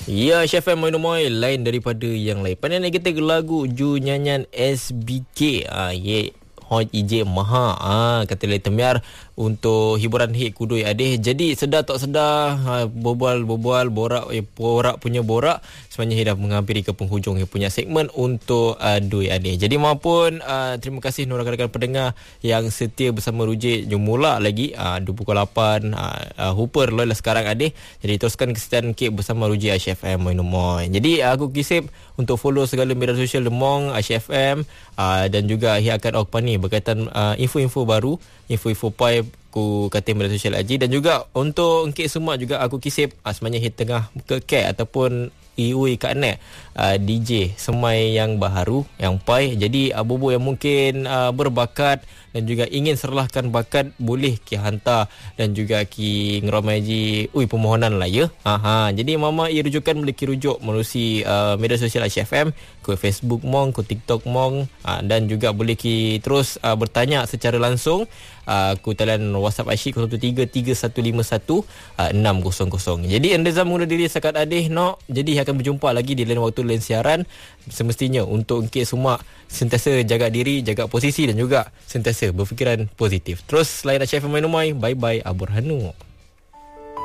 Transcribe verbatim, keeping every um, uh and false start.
Ya, Chef M Moinomoy lain daripada yang lain. Pandai kita lagu Ju nyanyian S B K. Ah, ye Hoj Ije Maha. Ah, kata Lai Temiar untuk hiburan hit kudui adih. Jadi sedar tak sedar ha, berbual-berbual borak eh, borak punya borak sebenarnya dia dah menghampiri ke penghujung dia punya segmen untuk uh, Dui Adih. Jadi maupun uh, terima kasih nur rakan-rakan pendengar yang setia bersama Rujik Jumula lagi uh, dua pukul lapan uh, uh, Hooper loy lah sekarang adih. Jadi teruskan kesetiaan Kek bersama Rujik Aisyah F M Moinomoy. Jadi uh, aku kisip untuk follow segala media sosial Demong Aisyah F M uh, dan juga Hiakan Okpani berkaitan uh, info-info baru, info-info pai aku kata media sosial Haji. Dan juga untuk Enkik semua juga aku kisip uh, sebenarnya hit tengah ke Kek ataupun Iui Kak Nek uh, D J semai yang baharu yang pai. Jadi uh, bobo yang mungkin uh, berbakat dan juga ingin serlahkan bakat boleh ki hantar dan juga ki ngeramai ji ui permohonan lah ya. Aha, jadi mama ia rujukan boleh ki rujuk melalui uh, media sosial Aisyah F M, ke Facebook mong, ke TikTok mong, uh, dan juga boleh ki terus uh, bertanya secara langsung uh, ku talian WhatsApp Aisyah kosong tiga tiga satu lima satu enam kosong kosong. Jadi anda mula diri sekat adih no. Jadi akan berjumpa lagi di lain waktu lain siaran. Semestinya untuk Enkik semua sentiasa jaga diri, jaga posisi dan juga sentiasa berfikiran positif. Terus lain Aisyah F M Moinomoy. Bye bye Aburhanu.